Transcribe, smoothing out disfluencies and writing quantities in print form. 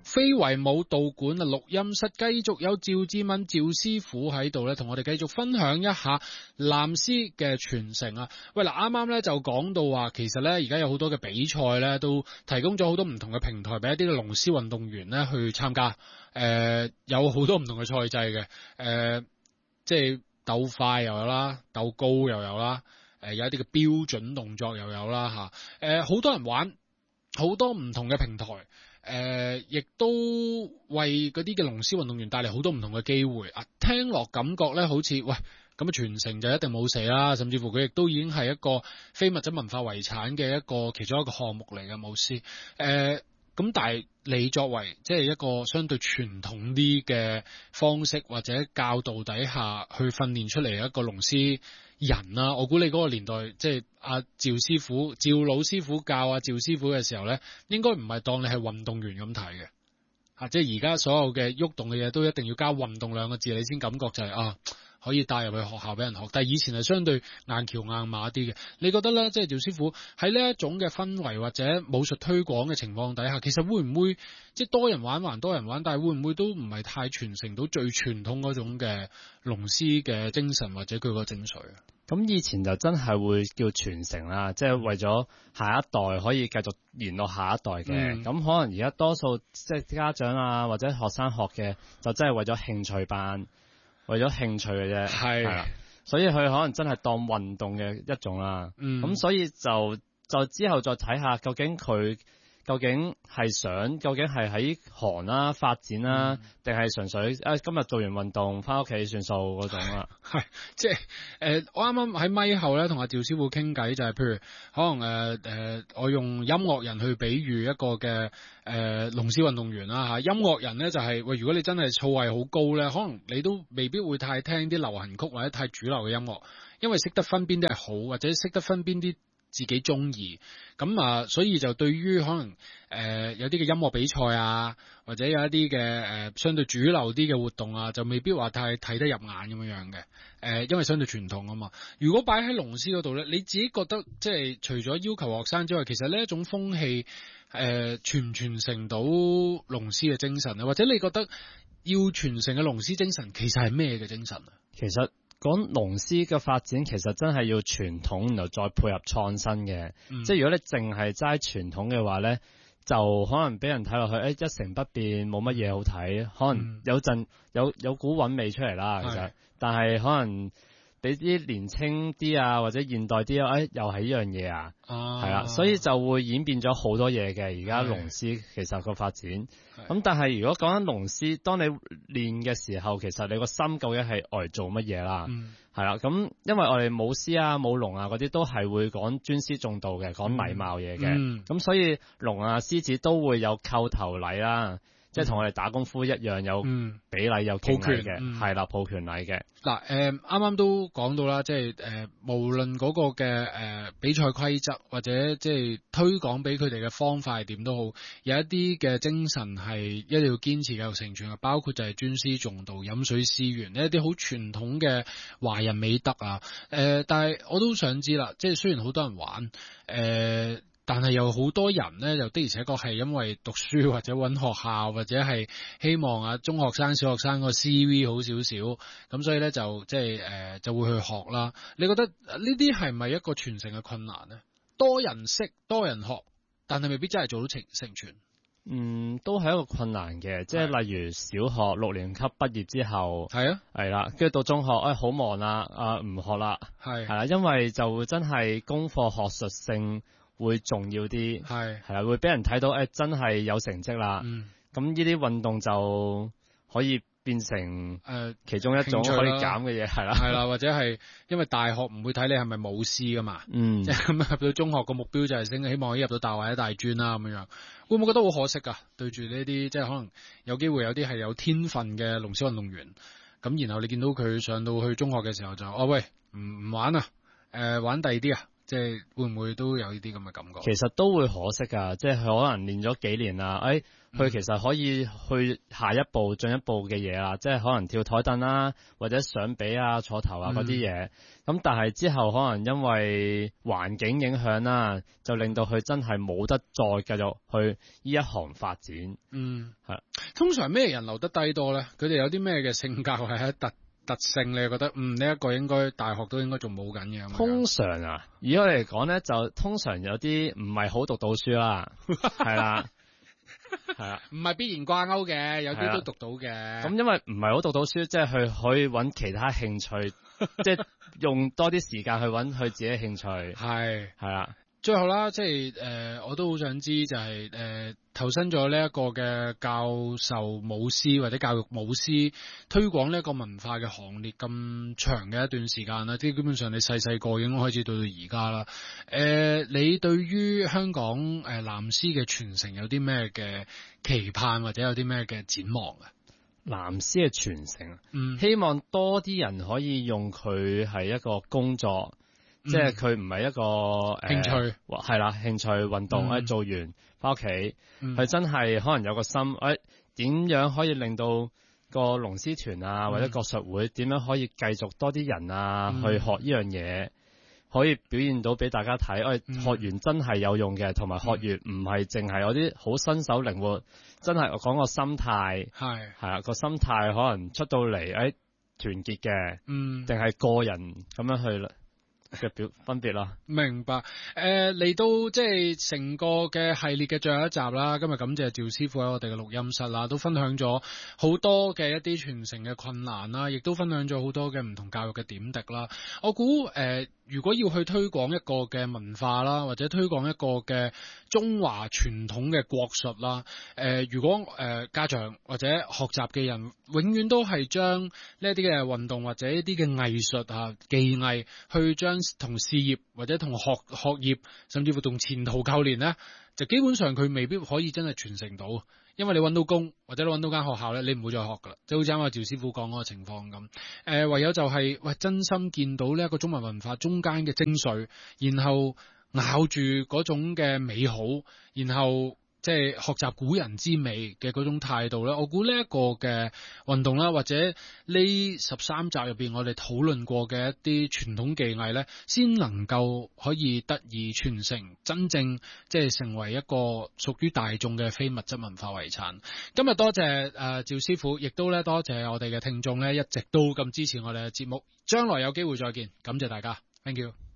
非遺舞道館啊，錄音室繼續有趙志敏趙師傅喺度咧，同我哋繼續分享一下藍絲嘅傳承啊。喂，嗱，啱啱咧就講到話，其實咧而家有好多嘅比賽咧，都提供咗好多唔同嘅平台俾一啲嘅龍獅運動員咧去參加。有好多唔同嘅賽制嘅，即係鬥快又有啦，鬥高又有啦，有一啲嘅標準動作又有啦吓。好多人玩，好多唔同嘅平台。亦都為嗰啲嘅龍獅運動員帶嚟好多唔同嘅機會啊！聽落感覺咧，好似喂咁嘅傳承就一定冇死啦，甚至乎佢亦都已經係一個非物質文化遺產嘅一個其中一個項目嚟嘅舞獅。咁但係你作為即係一個相對傳統啲嘅方式或者教導底下去訓練出嚟一個龍獅人啊，我估你嗰個年代即係阿趙師傅、趙老師傅教阿趙師傅嘅時候咧，應該唔係當你係運動員咁睇嘅吓，即係而家所有嘅喐動嘅嘢都一定要加運動兩個字，你先感覺就係可以帶入去學校俾人學，但係以前係相對硬橋硬馬啲嘅。你覺得咧，即係趙師傅喺呢一種嘅氛圍或者武術推廣嘅情況底下，其實會唔會即係多人玩還多人玩，但係會唔會都唔係太傳承到最傳統嗰種嘅龍獅嘅精神或者佢個精髓啊？ 咁以前就真係會叫傳承啦，即係為咗下一代可以繼續聯絡下一代嘅。咁可能而家多數即係家長啊或者學生學嘅，就真係為咗興趣班。為咗興趣嘅啫，係啦，所以佢可能真係當運動嘅一種啦。咁所以就之後再睇下究竟佢究竟係喺行啦發展啦，定係純粹今日做完運動翻屋企算數嗰種啦。 係即係我啱啱喺咪後咧同阿趙師傅傾偈，就係譬如可能我用音樂人去比喻一個嘅龍獅運動員啦吓。音樂人咧就係喂，如果你真係造詣好高咧，可能你都未必會太聽啲流行曲或者太主流嘅音樂，因為識得分邊啲係好，或者識得分邊啲自己中意，咁所以就對於可能有啲嘅音樂比賽啊，或者有一啲嘅相對主流啲嘅活動啊，就未必話太睇得入眼咁樣嘅，因為相對傳統啊嘛。如果擺喺龍獅嗰度咧，你自己覺得即係除咗要求學生之外，其實呢一種風氣傳唔傳承到龍獅嘅精神啊？或者你覺得要傳承嘅龍獅精神其實係咩嘅精神啊？ 其實講龍獅嘅發展，其實真係要傳統，然後再配合創新嘅。即係如果你淨係齋傳統嘅話咧，就可能俾人睇落去，一成不變，冇乜嘢好睇。可能有陣有股韻味出嚟啦，其實，但係可能俾啲年青啲啊，或者現代啲啊，又係呢樣嘢啊，係啦，所以就會演變咗好多嘢嘅。而家龍獅其實個發展，咁但係如果講緊龍獅，當你練嘅時候，其實你個心究竟係愛做乜嘢啦？係啦，咁因為我哋舞獅啊、舞龍啊嗰啲都係會講尊師重道嘅，講禮貌嘢嘅，咁所以龍啊、獅子都會有叩頭禮啦。即係同我哋打功夫一樣，有比禮有敬禮嘅，係啦，抱拳禮嘅。 嗱，啱啱都講到啦，即係無論嗰個嘅比賽規則或者即係推廣俾佢哋嘅方法係點都好，有一啲嘅精神係一定要堅持繼續承傳嘅，包括就係尊師重道、飲水思源呢一啲好傳統嘅華人美德啊。但係我都想知啦，即係雖然好多人玩，但係有好多人咧，就的而且確係因為讀書或者揾學校或者係希望中學生、小學生個 CV 好少少，咁所以咧就即係就會去學啦。你覺得呢啲係咪一個傳承嘅困難呢？多人識、多人學，但係未必真係做到承傳。 都係一個困難嘅，即係例如小學6年級畢業之後，係啦，跟住到中學，好忙啦，唔學啦，係啦，因為就會真係功課學術性會重要啲，係啦，會俾人睇到真係有成績啦。咁呢啲運動就可以變成其中一種可以減嘅嘢，係啦， 或者係因為大學唔會睇你係咪舞獅噶嘛，即係咁入到中學個目標就係希望可以入到大學或者大專啦咁樣，會唔會覺得好可惜噶？對住呢啲即係可能有機會有啲係有天分嘅龍獅運動員，咁然後你見到佢上到去中學嘅時候就喂唔玩啊，玩第二啲啊， 即係會唔會都有呢啲咁嘅感覺？ 其實都會可惜㗎，即係佢可能練咗幾年啦，佢其實可以去下一步進一步嘅嘢啦，即係可能跳台凳啦，或者上比啊、坐頭啊嗰啲嘢。咁但係之後可能因為環境影響啦，就令到佢真係冇得再繼續去呢一行發展。係。 通常咩人留得低多咧？佢哋有啲咩嘅性格係特性，你覺得呢一個應該大學都應該仲冇緊嘅？ 通常啊，以我嚟講咧，就通常有啲唔係好讀到書啦，係啦。係啊， 唔係必然掛鈎嘅，有啲都讀到嘅。 咁因為唔係好讀到書，即係佢可以揾其他興趣，即係用多啲時間去揾佢自己嘅興趣。係啊。 最後啦，即係我都好想知就係投身咗呢一個嘅教授舞獅或者教育舞獅推廣呢一個文化嘅行列咁長嘅一段時間啦，即係基本上你細細個已經開始到而家啦。你對於香港南獅嘅傳承有啲咩嘅期盼或者有啲咩嘅展望啊？ 南獅嘅傳承，希望多啲人可以用佢係一個工作。即係佢唔係一個興趣， 係啦，興趣運動，做完翻屋企，佢真係可能有個心，點樣可以令到個龍獅團啊，或者國術會點樣可以繼續多啲人啊去學呢樣嘢，可以表現到俾大家睇，學完真係有用嘅，同埋學完唔係淨係有啲好新手靈活，真係我講個心態，係啊，個心態可能出到嚟團結嘅，定係個人咁樣去嘅分別啦。 明白。嚟到即係成個嘅系列嘅最後一集啦，今日感謝趙師傅喺我哋嘅錄音室啦，都分享咗好多嘅一啲傳承嘅困難啦，亦都分享咗好多嘅唔同教育嘅點滴啦。我估如果要去推廣一個嘅文化啦，或者推廣一個嘅中華傳統嘅國術啦，如果家長或者學習嘅人永遠都係將呢一啲嘅運動或者一啲嘅藝術啊技藝去將同事業或者同學業甚至乎同前途扣連呢，就基本上佢未必可以真係傳承到。因為你揾到工或者你揾到間學校咧，你唔會再學噶啦，就好似啱啱趙師傅講嗰個情況咁。唯有就係真心見到呢一個中華文化中間嘅精髓，然後咬住嗰種嘅美好，然後即係學習古人之美嘅嗰種態度咧。我估呢一個嘅運動啦，或者呢13集入邊我哋討論過嘅一啲傳統技藝咧，先能夠可以得以傳承，真正即係成為一個屬於大眾嘅非物質文化遺產。今日多謝趙師傅，亦都咧多謝我哋嘅聽眾咧，一直都咁支持我哋嘅節目。將來有機會再見，感謝大家 ，Thank you。